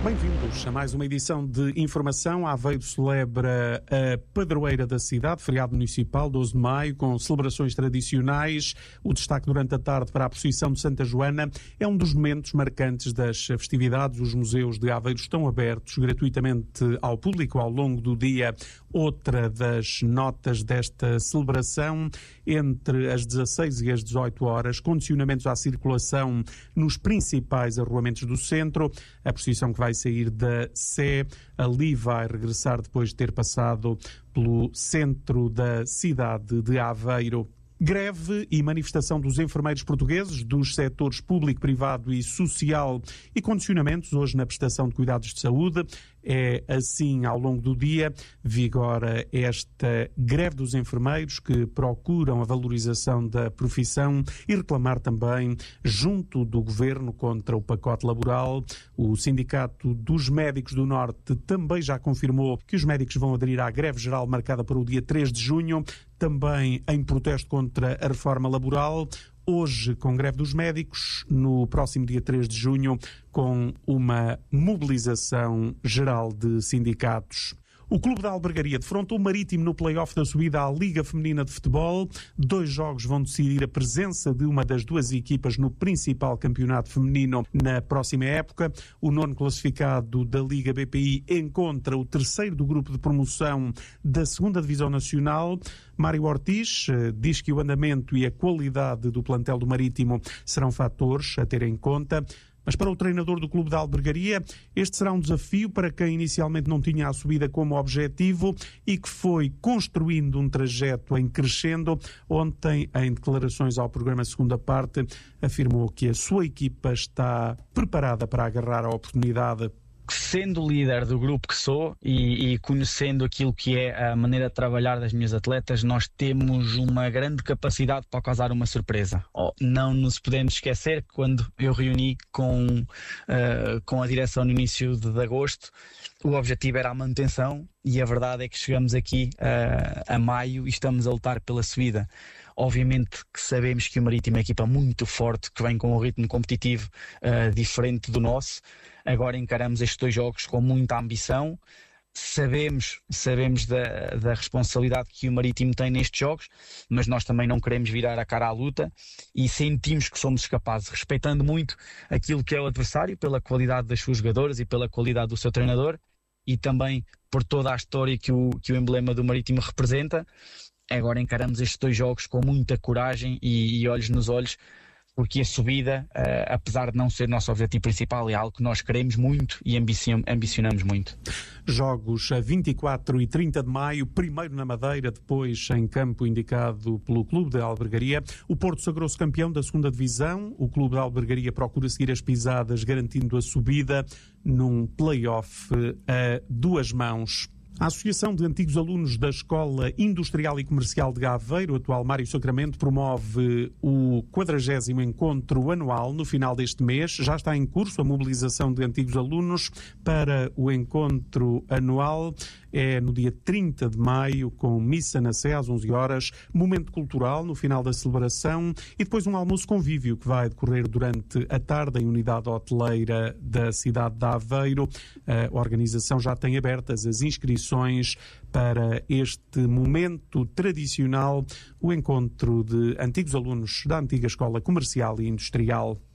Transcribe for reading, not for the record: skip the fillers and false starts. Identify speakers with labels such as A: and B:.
A: Bem-vindos a mais uma edição de Informação. Aveiro celebra a padroeira da cidade, feriado municipal, 12 de maio, com celebrações tradicionais. O destaque durante a tarde para a procissão de Santa Joana é um dos momentos marcantes das festividades. Os museus de Aveiro estão abertos gratuitamente ao público ao longo do dia. Outra das notas desta celebração, entre as 16 e as 18 horas, condicionamentos à circulação nos principais arruamentos do centro. A procissão que vai sair da Sé, ali vai regressar depois de ter passado pelo centro da cidade de Aveiro. Greve e manifestação dos enfermeiros portugueses, dos setores público, privado e social e condicionamentos hoje na prestação de cuidados de saúde. É assim ao longo do dia. Vigora esta greve dos enfermeiros que procuram a valorização da profissão e reclamar também junto do governo contra o pacote laboral. O Sindicato dos Médicos do Norte também já confirmou que os médicos vão aderir à greve geral marcada para o dia 3 de junho, também em protesto contra a reforma laboral. Hoje com greve dos médicos, no próximo dia 3 de junho com uma mobilização geral de sindicatos. O Clube da Albergaria defrontou o Marítimo no play-off da subida à Liga Feminina de Futebol. 2 jogos vão decidir a presença de uma das duas equipas no principal campeonato feminino na próxima época. O 9º classificado da Liga BPI encontra o 3º do grupo de promoção da 2ª Divisão Nacional. Mário Ortiz diz que o andamento e a qualidade do plantel do Marítimo serão fatores a ter em conta. Mas para o treinador do Clube da Albergaria, este será um desafio para quem inicialmente não tinha a subida como objetivo e que foi construindo um trajeto em crescendo. Ontem, em declarações ao programa Segunda Parte, afirmou que a sua equipa está preparada para agarrar a oportunidade.
B: Sendo líder do grupo que sou e conhecendo aquilo que é a maneira de trabalhar das minhas atletas, nós temos uma grande capacidade para causar uma surpresa. Não nos podemos esquecer que quando eu reuni com a direção no início de agosto, o objetivo era a manutenção e a verdade é que chegamos aqui a maio e estamos a lutar pela subida. Obviamente que sabemos que o Marítimo é uma equipa muito forte, que vem com um ritmo competitivo diferente do nosso. Agora encaramos estes 2 jogos com muita ambição. Sabemos da responsabilidade que o Marítimo tem nestes jogos, mas nós também não queremos virar a cara à luta e sentimos que somos capazes, respeitando muito aquilo que é o adversário, pela qualidade das suas jogadoras e pela qualidade do seu treinador e também por toda a história que o emblema do Marítimo representa. Agora encaramos estes 2 jogos com muita coragem e olhos nos olhos, porque a subida, apesar de não ser nosso objetivo principal, é algo que nós queremos muito e ambicionamos muito.
A: Jogos a 24 e 30 de maio, primeiro na Madeira, depois em campo indicado pelo Clube da Albergaria. O Porto sagrou-se campeão da 2ª Divisão. O Clube da Albergaria procura seguir as pisadas, garantindo a subida num play-off a 2 mãos. A Associação de Antigos Alunos da Escola Industrial e Comercial de Aveiro, atual Mário Sacramento, promove o 40º encontro anual no final deste mês. Já está em curso a mobilização de antigos alunos para o encontro anual. É no dia 30 de maio, com missa na Sé às 11 horas, momento cultural no final da celebração e depois um almoço convívio que vai decorrer durante a tarde em unidade hoteleira da cidade de Aveiro. A organização já tem abertas as inscrições para este momento tradicional, o encontro de antigos alunos da antiga Escola Comercial e Industrial.